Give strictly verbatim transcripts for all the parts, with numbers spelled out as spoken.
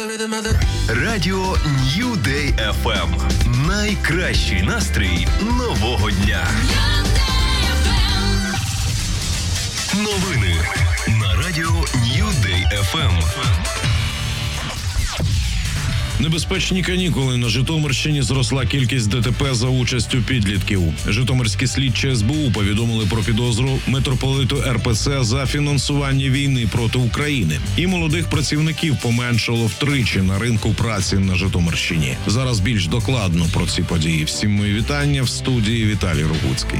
Радіо Нью Дей еф ем. Найкращий настрій нового дня. Новини на Радіо Нью Дей еф ем. Небезпечні канікули. На Житомирщині зросла кількість ДТП за участю підлітків. Житомирські слідчі ес бе у повідомили про підозру митрополиту ер пе це за фінансування війни проти України. І молодих працівників поменшало втричі на ринку праці на Житомирщині. Зараз більш докладно про ці події. Всім мої вітання, в студії Віталій Рогуцький.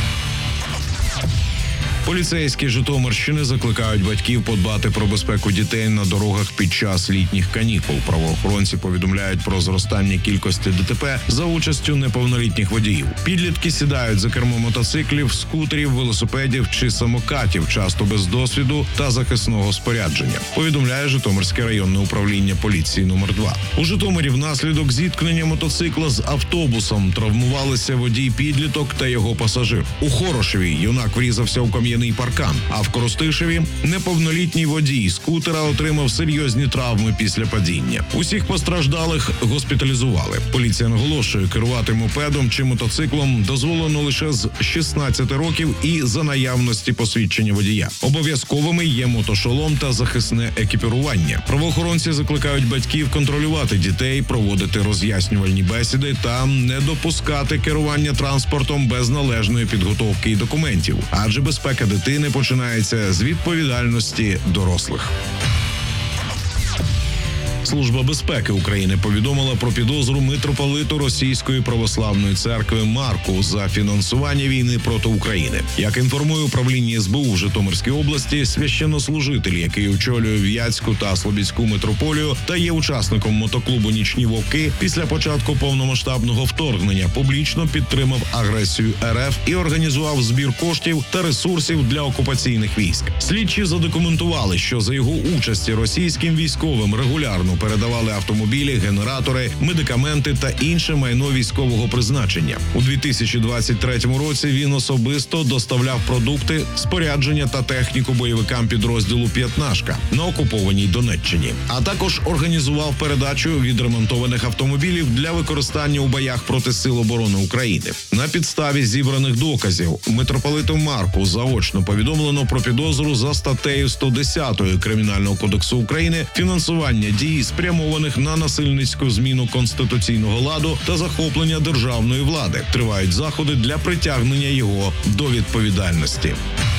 Поліцейські Житомирщини закликають батьків подбати про безпеку дітей на дорогах під час літніх канікул. Правоохоронці повідомляють про зростання кількості ДТП за участю неповнолітніх водіїв. Підлітки сідають за кермо мотоциклів, скутерів, велосипедів чи самокатів, часто без досвіду та захисного спорядження. Повідомляє Житомирське районне управління поліції номер два. У Житомирі внаслідок зіткнення мотоцикла з автобусом травмувалися водій-підліток та його пасажир. У Хорошеві юнак врізався у кам'яний паркан, а в Коростишеві неповнолітній водій скутера отримав серйозні травми після падіння. Усіх постраждалих госпіталізували. Поліція наголошує, керувати мопедом чи мотоциклом дозволено лише з шістнадцяти років і за наявності посвідчення водія. Обов'язковими є мотошолом та захисне екіпірування. Правоохоронці закликають батьків контролювати дітей, проводити роз'яснювальні бесіди та не допускати керування транспортом без належної підготовки і документів, адже безпека дитини починається з відповідальності дорослих. Служба безпеки України повідомила про підозру митрополиту Російської православної церкви Марку за фінансування війни проти України. Як інформує управління ес бе у в Житомирській області, священнослужитель, який очолює В'ятську та Слобідську митрополію та є учасником мотоклубу «Нічні вовки», після початку повномасштабного вторгнення публічно підтримав агресію ер еф і організував збір коштів та ресурсів для окупаційних військ. Слідчі задокументували, що за його участі російським військовим регулярно передавали автомобілі, генератори, медикаменти та інше майно військового призначення. У дві тисячі двадцять третьому році він особисто доставляв продукти, спорядження та техніку бойовикам підрозділу «П'ятнашка» на окупованій Донеччині. А також організував передачу відремонтованих автомобілів для використання у боях проти Сил оборони України. На підставі зібраних доказів митрополиту Марку заочно повідомлено про підозру за статтею сто десять Кримінального кодексу України «Фінансування дій, спрямованих на насильницьку зміну конституційного ладу та захоплення державної влади». Тривають заходи для притягнення його до відповідальності.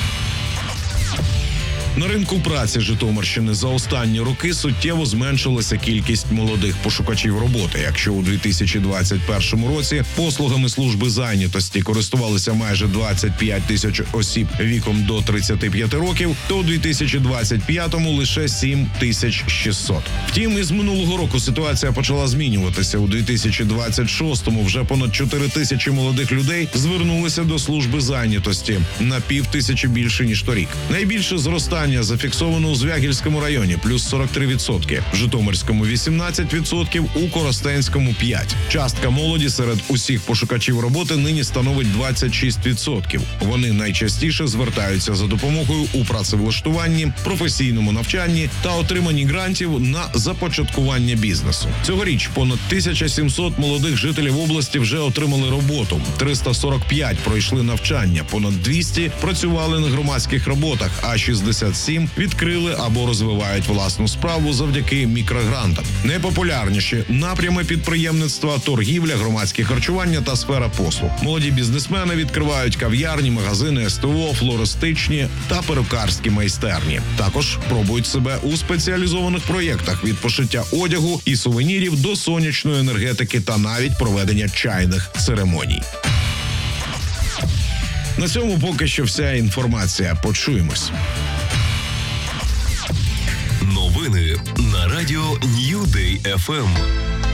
На ринку праці Житомирщини за останні роки суттєво зменшилася кількість молодих пошукачів роботи. Якщо у дві тисячі двадцять першому році послугами служби зайнятості користувалися майже двадцять п'ять тисяч осіб віком до тридцяти п'яти років, то у дві тисячі двадцять п'ятому лише сім тисяч шістсот. Втім, із минулого року ситуація почала змінюватися. У дві тисячі двадцять шостому вже понад чотири тисячі молодих людей звернулися до служби зайнятості, на пів тисячі більше, ніж торік. Найбільше зростання зафіксовано у Звягільському районі – плюс сорок три відсотки, в Житомирському – вісімнадцять відсотків, у Коростенському – п'ять відсотків. Частка молоді серед усіх пошукачів роботи нині становить двадцять шість відсотків. Вони найчастіше звертаються за допомогою у працевлаштуванні, професійному навчанні та отриманні грантів на започаткування бізнесу. Цьогоріч понад тисяча сімсот молодих жителів області вже отримали роботу, триста сорок п'ять пройшли навчання, понад двісті працювали на громадських роботах, а шістдесят сім відкрили або розвивають власну справу завдяки мікрогрантам. Найпопулярніші напрями підприємництва – торгівля, громадське харчування та сфера послуг. Молоді бізнесмени відкривають кав'ярні, магазини ес те о, флористичні та перукарські майстерні. Також пробують себе у спеціалізованих проєктах – від пошиття одягу і сувенірів до сонячної енергетики та навіть проведення чайних церемоній. На цьому поки що вся інформація. Почуємось. Новини на Радіо Нью Дей еф ем.